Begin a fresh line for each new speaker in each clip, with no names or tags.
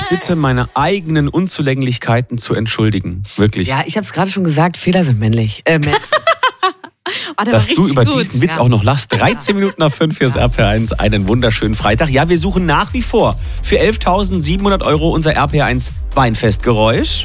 bitte, meine eigenen Unzulänglichkeiten zu entschuldigen. Wirklich.
Ja, ich habe es gerade schon gesagt, Fehler sind männlich.
Dass du über diesen Witz auch noch lachst. 13 Minuten nach 5, hier ist RPR1. Einen wunderschönen Freitag. Ja, wir suchen nach wie vor für 11.700 € unser RPR1 Weinfestgeräusch.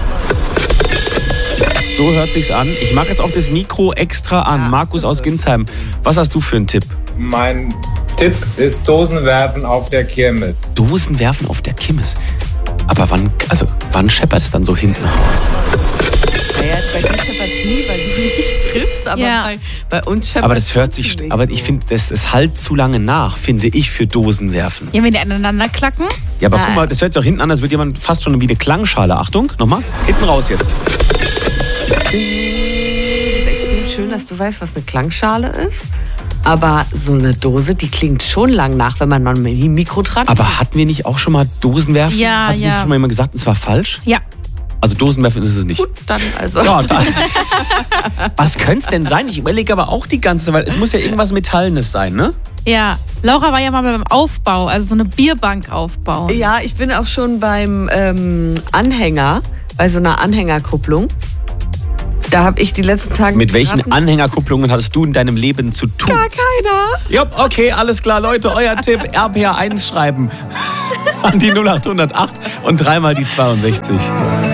So hört sich's an. Ich mache jetzt auch das Mikro extra an. Markus aus Ginsheim, was hast du für einen Tipp?
Mein Tipp ist Dosenwerfen auf der Kirmes.
Dosenwerfen auf der Kirmes? Aber wann scheppert es dann so hinten raus?
Naja, bei dir scheppert es nie, weil du nicht triffst, aber bei uns scheppert es.
Aber das hört sich, aber ich finde, das halt zu lange nach, finde ich, für Dosenwerfen.
Ja, wenn die aneinander klacken.
Ja, aber guck mal, das hört sich auch hinten an, als würde jemand fast schon wie eine Klangschale. Achtung, nochmal, hinten raus jetzt.
Das ist extrem schön, dass du weißt, was eine Klangschale ist. Aber so eine Dose, die klingt schon lang nach, wenn man noch ein Mikro dran hat.
Aber hatten wir nicht auch schon mal Dosenwerfen?
Ja,
Hat nicht schon mal jemand gesagt, es war falsch?
Ja.
Also Dosenwerfen ist es nicht.
Gut, dann also.
Ja, dann. Was könnte es denn sein? Ich überlege aber auch die ganze Zeit, weil es muss ja irgendwas Metallenes sein, ne?
Ja, Laura war ja mal beim Aufbau, also so eine Bierbank aufbauen.
Ja, ich bin auch schon beim Anhänger, bei so einer Anhängerkupplung. Da habe ich die letzten Tage...
Mit welchen Anhängerkupplungen hattest du in deinem Leben zu tun?
Gar keiner.
Ja, okay, alles klar, Leute, euer Tipp, RPR1 schreiben an die 0808 und dreimal die 62.